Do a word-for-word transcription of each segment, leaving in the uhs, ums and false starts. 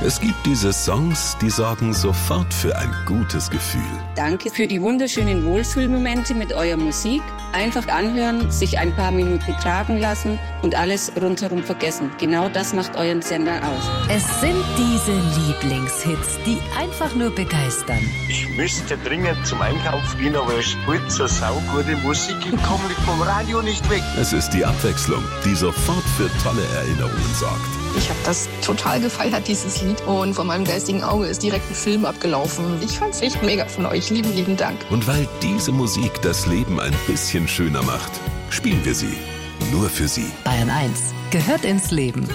Es gibt diese Songs, die sorgen sofort für ein gutes Gefühl. Danke für die wunderschönen Wohlfühlmomente mit eurer Musik. Einfach anhören, sich ein paar Minuten tragen lassen und alles rundherum vergessen. Genau das macht euren Sender aus. Es sind diese Lieblingshits, die einfach nur begeistern. Ich müsste dringend zum Einkauf gehen, aber es spielt so saugute Musik. Ich komme vom Radio nicht weg. Es ist die Abwechslung, die sofort für tolle Erinnerungen sorgt. Ich habe das total gefeiert, dieses Lied. Und vor meinem geistigen Auge ist direkt ein Film abgelaufen. Ich fand's echt mega von euch. Lieben, lieben Dank. Und weil diese Musik das Leben ein bisschen schöner macht, spielen wir sie nur für Sie. Bayern eins gehört ins Leben.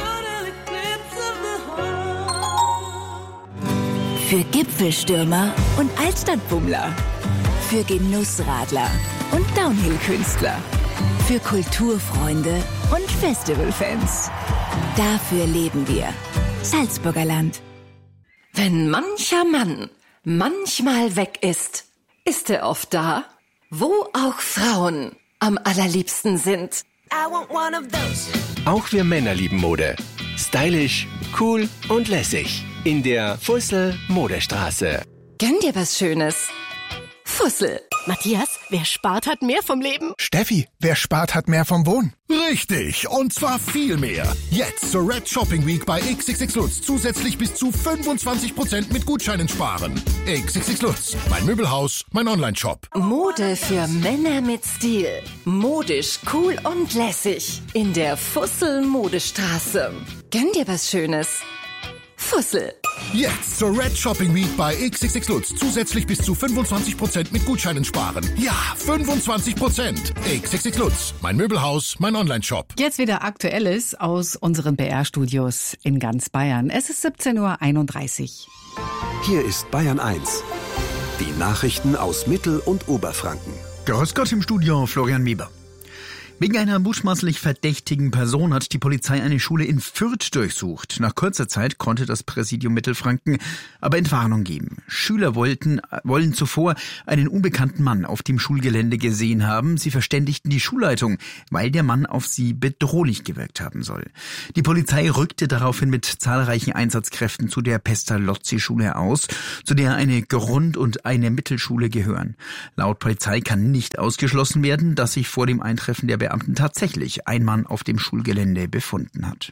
Für Gipfelstürmer und Altstadtbummler. Für Genussradler und Downhill-Künstler. Für Kulturfreunde und Festivalfans. Dafür leben wir. Salzburger Land. Wenn mancher Mann manchmal weg ist, ist er oft da, wo auch Frauen am allerliebsten sind. Auch wir Männer lieben Mode. Stylisch, cool und lässig. In der Fussel Modestraße. Gönn dir was Schönes. Fussel. Matthias, wer spart, hat mehr vom Leben. Steffi, wer spart, hat mehr vom Wohnen. Richtig, und zwar viel mehr. Jetzt zur Red Shopping Week bei X X X Lutz zusätzlich bis zu fünfundzwanzig Prozent mit Gutscheinen sparen. X X X Lutz, mein Möbelhaus, mein Online-Shop. Mode für Männer mit Stil. Modisch, cool und lässig. In der Fussel Modestraße. Gönn dir was Schönes. Fussel. Jetzt zur Red Shopping Week bei X X X Lutz zusätzlich bis zu fünfundzwanzig Prozent mit Gutscheinen sparen. Ja, fünfundzwanzig Prozent. X X X Lutz, mein Möbelhaus, mein Online-Shop. Jetzt wieder Aktuelles aus unseren B R-Studios in ganz Bayern. Es ist siebzehn Uhr einunddreißig. Hier ist Bayern eins. Die Nachrichten aus Mittel- und Oberfranken. Grüß Gott im Studio, Florian Weber. Wegen einer mutmaßlich verdächtigen Person hat die Polizei eine Schule in Fürth durchsucht. Nach kurzer Zeit konnte das Präsidium Mittelfranken aber Entwarnung geben. Schüler wollten, wollen zuvor einen unbekannten Mann auf dem Schulgelände gesehen haben. Sie verständigten die Schulleitung, weil der Mann auf sie bedrohlich gewirkt haben soll. Die Polizei rückte daraufhin mit zahlreichen Einsatzkräften zu der Pestalozzi-Schule aus, zu der eine Grund- und eine Mittelschule gehören. Laut Polizei kann nicht ausgeschlossen werden, dass sich vor dem Eintreffen der Beamten tatsächlich ein Mann auf dem Schulgelände befunden hat.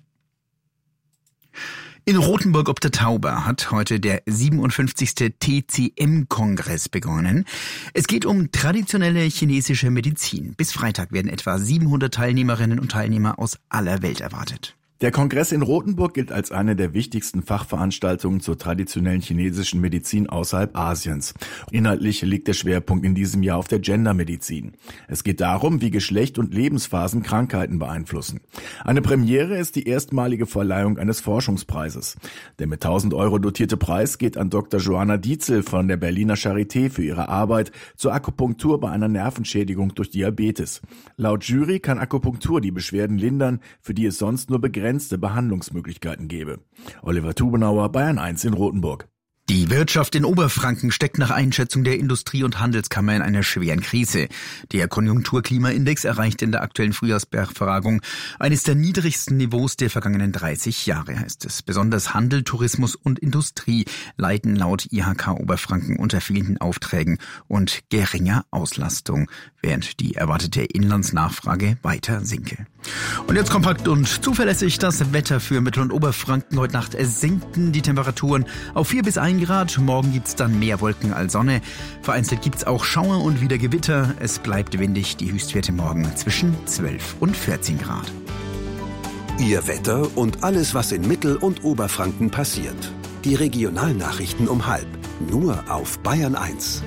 In Rothenburg ob der Tauber hat heute der siebenundfünfzigste T C M-Kongress begonnen. Es geht um traditionelle chinesische Medizin. Bis Freitag werden etwa siebenhundert Teilnehmerinnen und Teilnehmer aus aller Welt erwartet. Der Kongress in Rothenburg gilt als eine der wichtigsten Fachveranstaltungen zur traditionellen chinesischen Medizin außerhalb Asiens. Inhaltlich liegt der Schwerpunkt in diesem Jahr auf der Gendermedizin. Es geht darum, wie Geschlecht und Lebensphasen Krankheiten beeinflussen. Eine Premiere ist die erstmalige Verleihung eines Forschungspreises. Der mit tausend Euro dotierte Preis geht an Doktor Johanna Dietzel von der Berliner Charité für ihre Arbeit zur Akupunktur bei einer Nervenschädigung durch Diabetes. Laut Jury kann Akupunktur die Beschwerden lindern, für die es sonst nur begrenzt begrenzte Behandlungsmöglichkeiten gebe. Oliver Tubenauer, Bayern eins in Rothenburg. Die Wirtschaft in Oberfranken steckt nach Einschätzung der Industrie- und Handelskammer in einer schweren Krise. Der Konjunkturklimaindex erreicht in der aktuellen Frühjahrsbefragung eines der niedrigsten Niveaus der vergangenen dreißig Jahre, heißt es. Besonders Handel, Tourismus und Industrie leiden laut I H K Oberfranken unter fehlenden Aufträgen und geringer Auslastung, während die erwartete Inlandsnachfrage weiter sinke. Und jetzt kompakt und zuverlässig das Wetter für Mittel- und Oberfranken. Heute Nacht sinken die Temperaturen auf vier bis ein Grad. Morgen gibt's dann mehr Wolken als Sonne. Vereinzelt gibt's auch Schauer und wieder Gewitter. Es bleibt windig. Die Höchstwerte morgen zwischen zwölf und vierzehn Grad. Ihr Wetter und alles, was in Mittel- und Oberfranken passiert. Die Regionalnachrichten um halb. Nur auf Bayern eins.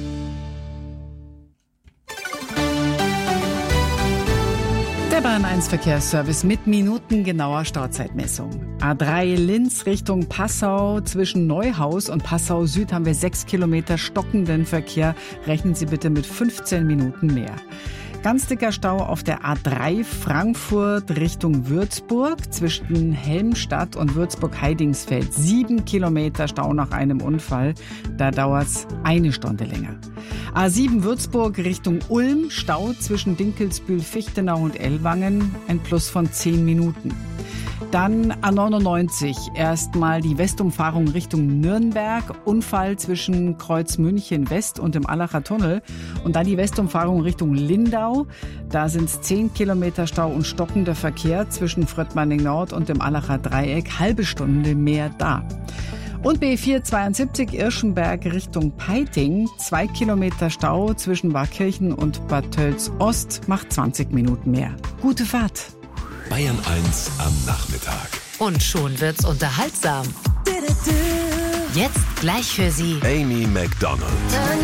Der Bayern eins Verkehrsservice mit minutengenauer Stauzeitmessung. A drei Linz Richtung Passau. Zwischen Neuhaus und Passau Süd haben wir sechs Kilometer stockenden Verkehr. Rechnen Sie bitte mit fünfzehn Minuten mehr. Ganz dicker Stau auf der A drei Frankfurt Richtung Würzburg zwischen Helmstadt und Würzburg-Heidingsfeld. Sieben Kilometer Stau nach einem Unfall. Da dauert's eine Stunde länger. A sieben Würzburg Richtung Ulm. Stau zwischen Dinkelsbühl, Fichtenau und Ellwangen. Ein Plus von zehn Minuten. Dann A neunundneunzig, erstmal die Westumfahrung Richtung Nürnberg, Unfall zwischen Kreuz München West und dem Allacher Tunnel. Und dann die Westumfahrung Richtung Lindau. Da sind es zehn Kilometer Stau und stockender Verkehr zwischen Fröttmanning Nord und dem Allacher Dreieck. Halbe Stunde mehr da. Und B vierhundertzweiundsiebzig Irschenberg Richtung Peiting. Zwei Kilometer Stau zwischen Warkirchen und Bad Tölz Ost macht zwanzig Minuten mehr. Gute Fahrt. Bayern eins am Nachmittag. Und schon wird's unterhaltsam. Jetzt gleich für Sie Amy Macdonald.